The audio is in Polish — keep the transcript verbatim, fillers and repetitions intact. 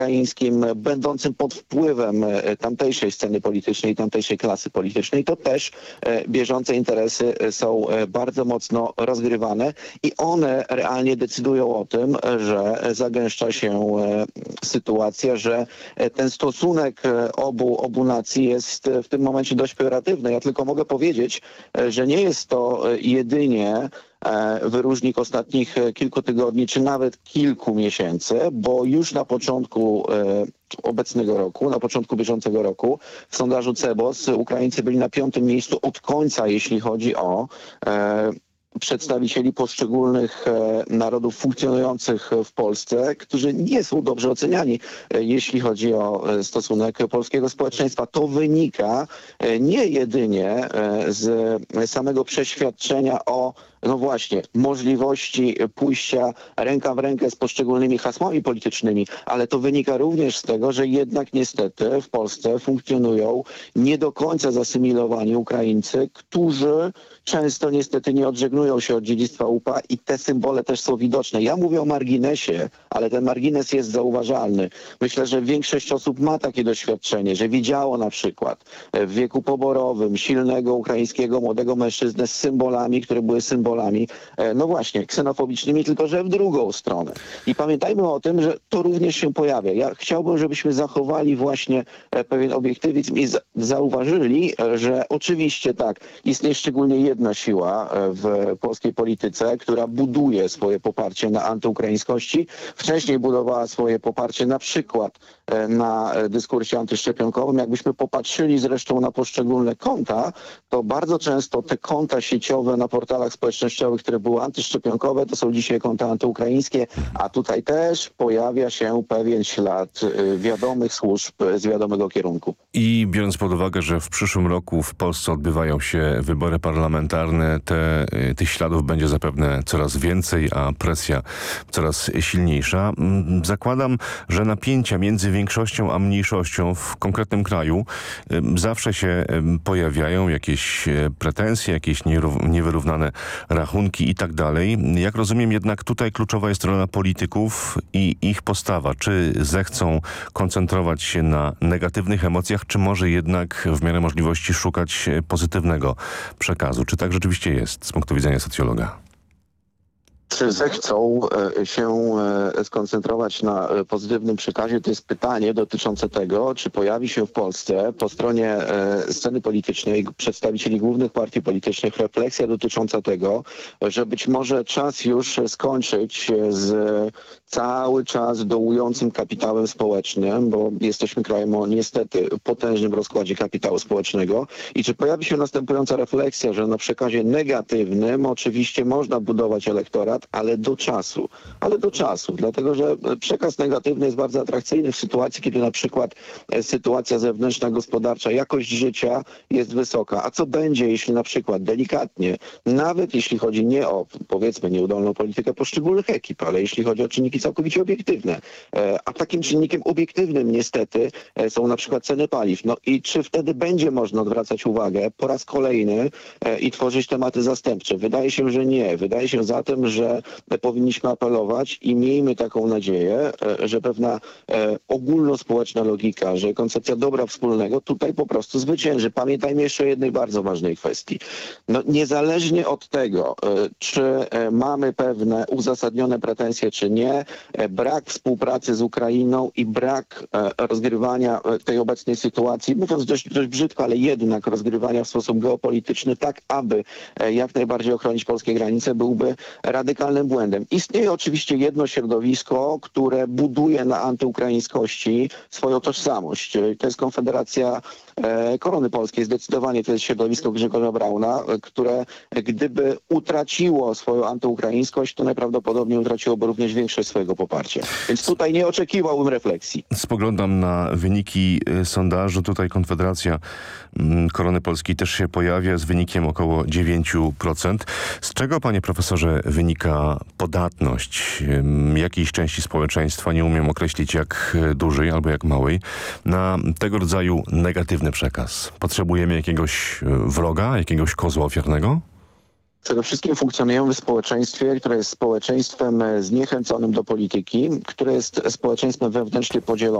ukraińskim, będącym pod wpływem tamtejszej sceny politycznej, tamtejszej klasy politycznej, to też bieżące interesy są bardzo mocno rozgrywane i one realnie decydują o tym, że zagęszcza się sytuacja, że ten stosunek obu, obu nacji jest w tym momencie dość pejoratywny. Ja tylko mogę powiedzieć, że nie jest to jedynie wyróżnik ostatnich kilku tygodni, czy nawet kilku miesięcy, bo już na początku obecnego roku, na początku bieżącego roku w sondażu Cebos Ukraińcy byli na piątym miejscu od końca, jeśli chodzi o e, przedstawicieli poszczególnych e, narodów funkcjonujących w Polsce, którzy nie są dobrze oceniani, e, jeśli chodzi o e, stosunek polskiego społeczeństwa. To wynika e, nie jedynie e, z samego przeświadczenia o no właśnie, możliwości pójścia ręka w rękę z poszczególnymi hasłami politycznymi, ale to wynika również z tego, że jednak niestety w Polsce funkcjonują nie do końca zasymilowani Ukraińcy, którzy często niestety nie odżegnują się od dziedzictwa U P A i te symbole też są widoczne. Ja mówię o marginesie, ale ten margines jest zauważalny. Myślę, że większość osób ma takie doświadczenie, że widziało na przykład w wieku poborowym silnego ukraińskiego młodego mężczyznę z symbolami, które były symbolami no właśnie, ksenofobicznymi, tylko że w drugą stronę. I pamiętajmy o tym, że to również się pojawia. Ja chciałbym, żebyśmy zachowali właśnie pewien obiektywizm i zauważyli, że oczywiście tak, istnieje szczególnie jedna siła w polskiej polityce, która buduje swoje poparcie na antyukraińskości. Wcześniej budowała swoje poparcie na przykład na dyskursie antyszczepionkowym. Jakbyśmy popatrzyli zresztą na poszczególne konta, to bardzo często te konta sieciowe na portalach społecznościowych, które były antyszczepionkowe, to są dzisiaj konta antyukraińskie, a tutaj też pojawia się pewien ślad wiadomych służb z wiadomego kierunku. I biorąc pod uwagę, że w przyszłym roku w Polsce odbywają się wybory parlamentarne, te, tych śladów będzie zapewne coraz więcej, a presja coraz silniejsza. Zakładam, że napięcia między większością a mniejszością w konkretnym kraju zawsze się pojawiają, jakieś pretensje, jakieś niewyrównane rachunki i tak dalej. Jak rozumiem, jednak tutaj kluczowa jest rola polityków i ich postawa. Czy zechcą koncentrować się na negatywnych emocjach, czy może jednak w miarę możliwości szukać pozytywnego przekazu? Czy tak rzeczywiście jest z punktu widzenia socjologa? Czy zechcą się skoncentrować na pozytywnym przekazie? To jest pytanie dotyczące tego, czy pojawi się w Polsce po stronie sceny politycznej przedstawicieli głównych partii politycznych refleksja dotycząca tego, że być może czas już skończyć z cały czas dołującym kapitałem społecznym, bo jesteśmy krajem o niestety potężnym rozkładzie kapitału społecznego i czy pojawi się następująca refleksja, że na przekazie negatywnym oczywiście można budować elektorat, ale do czasu. Ale do czasu, dlatego że przekaz negatywny jest bardzo atrakcyjny w sytuacji, kiedy na przykład sytuacja zewnętrzna, gospodarcza, jakość życia jest wysoka. A co będzie, jeśli na przykład delikatnie, nawet jeśli chodzi nie o, powiedzmy, nieudolną politykę poszczególnych ekip, ale jeśli chodzi o czynniki całkowicie obiektywne. A takim czynnikiem obiektywnym niestety są na przykład ceny paliw. No i czy wtedy będzie można odwracać uwagę po raz kolejny i tworzyć tematy zastępcze? Wydaje się, że nie. Wydaje się zatem, że powinniśmy apelować i miejmy taką nadzieję, że pewna ogólnospołeczna logika, że koncepcja dobra wspólnego tutaj po prostu zwycięży. Pamiętajmy jeszcze o jednej bardzo ważnej kwestii. No, niezależnie od tego, czy mamy pewne uzasadnione pretensje, czy nie, brak współpracy z Ukrainą i brak rozgrywania tej obecnej sytuacji, mówiąc dość, dość brzydko, ale jednak rozgrywania w sposób geopolityczny tak, aby jak najbardziej ochronić polskie granice, byłby radykalnym błędem. Istnieje oczywiście jedno środowisko, które buduje na antyukraińskości swoją tożsamość. To jest Konfederacja Korony Polskiej. Zdecydowanie to jest środowisko Grzegorza Brauna, które gdyby utraciło swoją antyukraińskość, to najprawdopodobniej utraciłoby również większość swojego poparcia. Więc tutaj nie oczekiwałbym refleksji. Spoglądam na wyniki sondażu. Tutaj Konfederacja Korony Polskiej też się pojawia z wynikiem około dziewięć procent. Z czego, panie profesorze, wynika podatność jakiejś części społeczeństwa, nie umiem określić jak dużej albo jak małej, na tego rodzaju negatywny przekaz? Potrzebujemy jakiegoś wroga, jakiegoś kozła ofiarnego? Przede wszystkim funkcjonujemy w społeczeństwie, które jest społeczeństwem zniechęconym do polityki, które jest społeczeństwem wewnętrznie podzielonym.